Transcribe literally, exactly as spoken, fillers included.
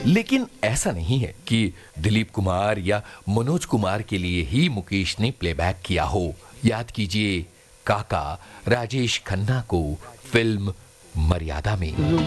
लेकिन ऐसा नहीं है कि दिलीप कुमार या मनोज कुमार के लिए ही मुकेश ने प्लेबैक किया हो। याद कीजिए काका राजेश खन्ना को फिल्म मर्यादा में।